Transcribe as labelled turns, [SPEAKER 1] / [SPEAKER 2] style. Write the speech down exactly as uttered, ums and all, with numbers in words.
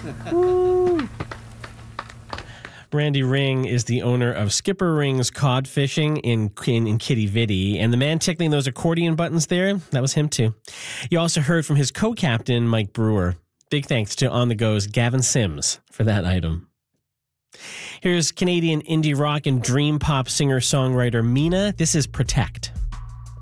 [SPEAKER 1] Randy Ring is the owner of Skipper Ring's Cod Fishing in, in, in Kitty Vitty. And the man tickling those accordion buttons there, that was him too. You also heard from his co-captain, Mike Brewer. Big thanks to On The Go's Gavin Sims for that item. Here's Canadian indie rock and dream pop singer-songwriter Mina. This is Protect.